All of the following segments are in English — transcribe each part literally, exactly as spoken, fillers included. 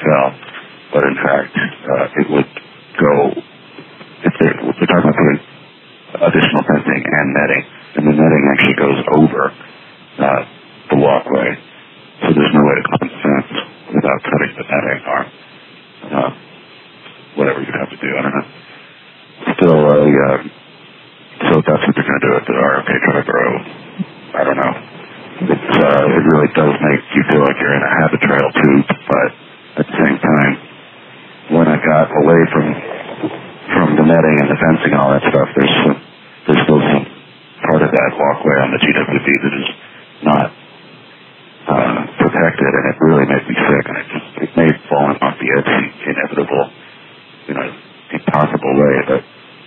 fell, but in fact, uh, it would go, if they're, we're talking about putting additional fencing and netting, and the netting actually goes over uh, the walkway, so there's no way to climb the fence without cutting the netting or uh, whatever you'd have to do, I don't know. Still, uh, yeah, so if that's what they're going to do at the R F K Triborough, I don't know. It's, uh, it really does make you feel like you're in a habit trail too, but at the same time, when I got away from from the netting and the fencing and all that stuff, there's some, there's still some part of that walkway on the G W B that is not uh, protected, and it really made me sick, and it just it made falling off the edge inevitable, you know, impossible way, but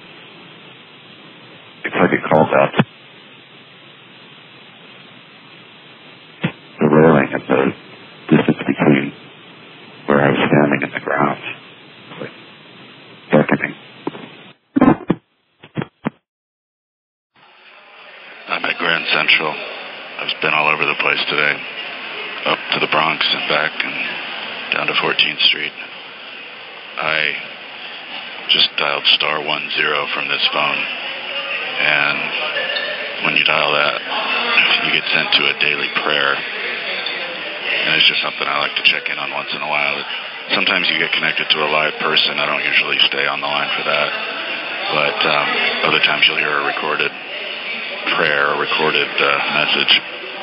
it's like it calls out the railing and the distance between where I was standing and the ground. It's like beckoning. I'm at Grand Central. I've been all over the place today, up to the Bronx and back and down to fourteenth Street. I just dialed star one zero from this phone, and when you dial that, you get sent to a daily prayer, and it's just something I like to check in on once in a while. Sometimes you get connected to a live person. I don't usually stay on the line for that, but um, other times you'll hear a recorded prayer, a recorded uh, message,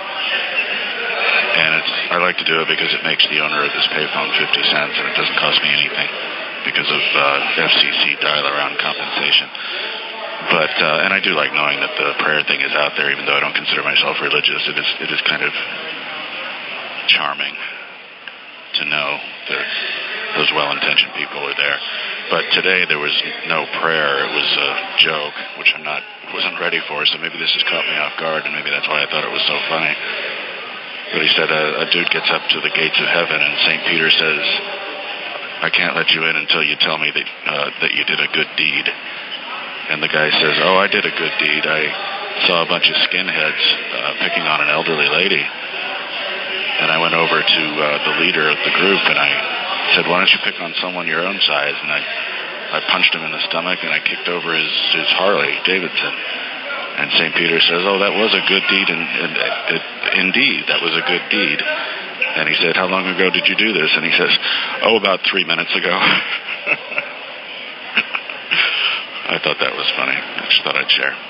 and it's, I like to do it because it makes the owner of this payphone fifty cents, and it doesn't cost me anything because of uh, F C C dial-around compensation. But uh, and I do like knowing that the prayer thing is out there, even though I don't consider myself religious. It is it is kind of charming to know that those well-intentioned people are there. But today there was no prayer. It was a joke, which I'm not wasn't ready for. So maybe this has caught me off guard, and maybe that's why I thought it was so funny. But he said a, a dude gets up to the gates of heaven, and Saint Peter says, "I can't let you in until you tell me that uh, that you did a good deed." And the guy says, "Oh, I did a good deed. I saw a bunch of skinheads uh, picking on an elderly lady. And I went over to uh, the leader of the group, and I said, why don't you pick on someone your own size?" And I, I punched him in the stomach, and I kicked over his, his Harley Davidson. And Saint Peter says, "Oh, that was a good deed, and, and it, indeed, that was a good deed." And he said, "How long ago did you do this?" And he says, "Oh, about three minutes ago." I thought that was funny. I just thought I'd share.